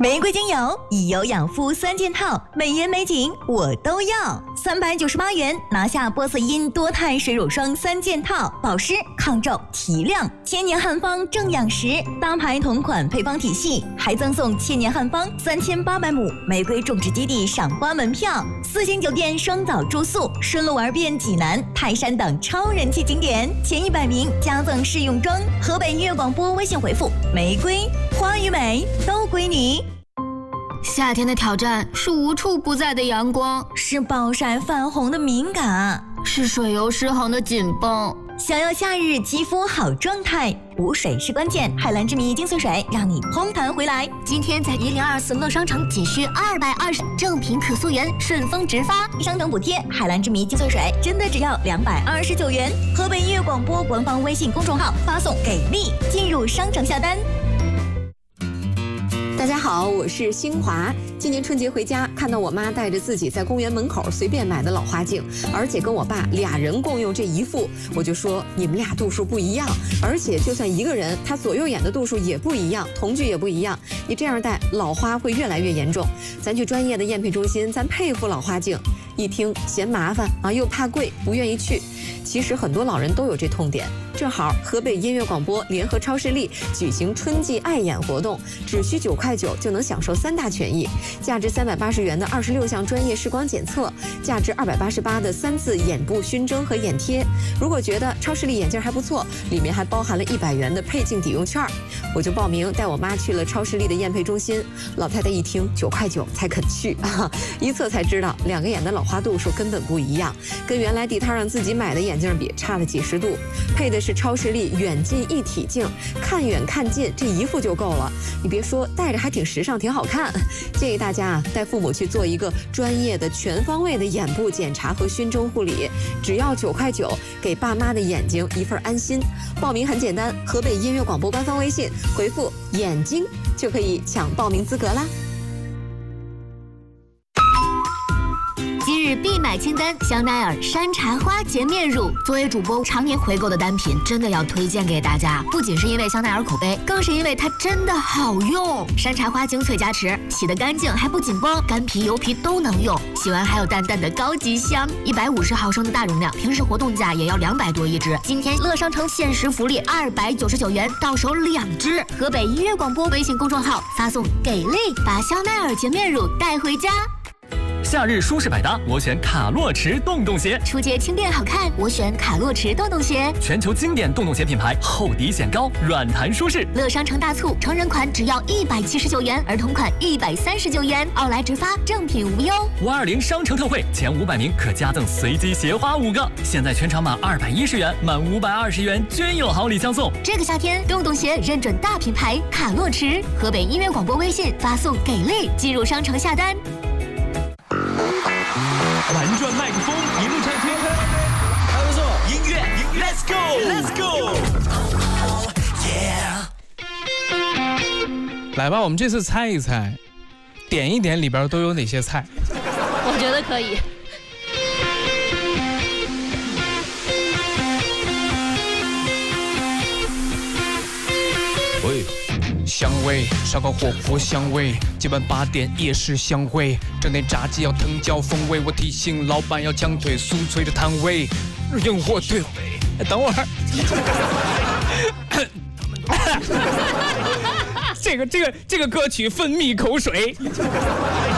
玫瑰精油以油养肤3件套，美颜美景我都要。398元拿下波色因多肽水乳霜3件套，保湿、抗皱、提亮，千年汉方正养食，搭牌同款配方体系，还赠送千年汉方3800亩玫瑰种植基地赏花门票，4星酒店双早住宿，顺路玩遍济南、泰山等超人气景点，前100名加赠试用装。河北音乐广播微信回复玫瑰花与美都归你。 夏天的挑战是无处不在的阳光， 是暴晒泛红的敏感， 是水油失衡的紧绷。 想要夏日肌肤好状态，补水是关键。海蓝之谜精粹水让你嘭弹回来。 今天在1024乐商城仅需220，正品可溯源，顺丰直发， 商城补贴。海蓝之谜精粹水真的只要229元。河北音乐广播官方微信公众号发送给力，进入商城下单。 大家好，我是新华。今年春节回家，看到我妈带着自己在公园门口随便买的老花镜，而且跟我爸俩人共用这一副，我就说你们俩度数不一样，而且就算一个人，他左右眼的度数也不一样，瞳距也不一样，你这样戴老花会越来越严重。咱去专业的验配中心，咱配副老花镜。一听嫌麻烦啊，又怕贵，不愿意去。其实很多老人都有这痛点。正好河北音乐广播联合超视力举行春季爱眼活动，只需9块9就能享受3大权益：价值380元的26项专业视光检测，价值288的3次眼部熏蒸和眼贴。如果觉得超视力眼镜还不错，里面还包含了100元的配镜抵用券。我就报名带我妈去了超视力的验配中心。老太太一听9块9才肯去啊，一测才知道2个眼的老花度数根本不一样，跟原来地摊上自己买的眼镜比差了几十度。配的是超视力远近一体镜，看远看近这一副就够了。你别说，戴着还挺时尚，挺好看。建议大家带父母去做一个专业的全方位的眼部检查和熏蒸护理，只要9块9，给爸妈的眼睛一份安心。报名很简单，河北音乐广播官方微信回复眼睛就可以抢报名资格啦。 今日必买清单：香奈儿山茶花洁面乳。作为主播常年回购的单品，真的要推荐给大家。不仅是因为香奈儿口碑，更是因为它真的好用。山茶花精粹加持，洗得干净还不紧绷，干皮油皮都能用。洗完还有淡淡的高级香。150毫升的大容量，平时活动价也要200多一支。今天乐商城限时福利299元，到手2支。河北音乐广播微信公众号发送给力，把香奈儿洁面乳带回家。 夏日舒适百搭，我选卡洛驰洞洞鞋。 出街轻便好看，我选卡洛驰洞洞鞋。 全球经典洞洞鞋品牌，厚底显高，软弹舒适。 乐商城大促，成人款只要179元，儿童款139元，奥莱直发，正品无忧。 520商城特惠，前500名可加赠随机鞋花5个。现在全场满210元，满520元均有好礼相送。 这个夏天，洞洞鞋认准大品牌卡洛驰。河北音乐广播微信发送给力，进入商城下单。 玩转麦克风，一路畅听。还不错，音乐 ，Let's go，Let's go， 来吧，我们这次猜一猜，点一点里边都有哪些菜？ 我觉得可以。 喂。香味，烧烤火锅香味，接班8点夜市香味，整点炸鸡要藤椒风味。我提醒老板要强腿酥脆的摊位，用火腿。等会儿，这个歌曲分泌口水。